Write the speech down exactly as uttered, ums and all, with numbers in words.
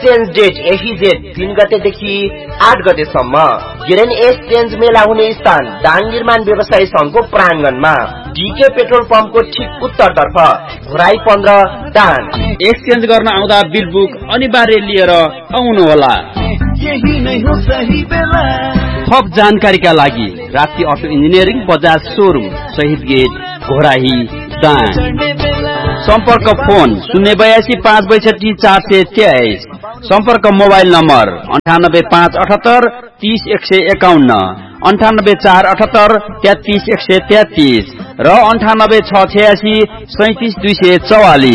Exchange date एफिजेड तीन गतेदेखि आठ गतेसम्म। गेरेन एक्सचेन्ज मेला हुने स्थान दाङ निर्माण व्यवसायी संघको प्राङ्गणमा, डीके पेट्रोल पम्पको ठिक उत्तरतर्फ, घोराई पन्ध्र दाङ। एक्सचेन्ज गर्न आउँदा बिल बुक अनिवार्य लिएर आउनुहोला। थप जानकारीका लागि Rapti auto engineering Bajaj showroom, शहीद गेट, घोराही दाङ। सम्पर्क फोन शून्य बयासी पाँच बैसठी चार सय तेइस। सम्पर्क मोबाइल नम्बर अन्ठानब्बे पाँच अठहत्तर तीस एक सय एकाउन्न, अन्ठानब्बे चार अठहत्तर तेत्तिस एक सय तेत्तिस र अन्ठानब्बे छ छयासी सैतिस दुई सय चौवालिस।